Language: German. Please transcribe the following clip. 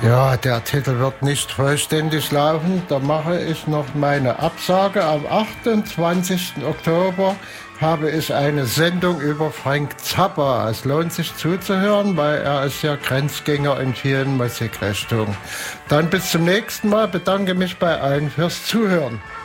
Ja, der Titel wird nicht vollständig laufen. Da mache ich noch meine Absage. Am 28. Oktober habe ich eine Sendung über Frank Zappa. Es lohnt sich zuzuhören, weil er ist ja Grenzgänger in vielen Musikrichtungen. Dann bis zum nächsten Mal. Bedanke mich bei allen fürs Zuhören.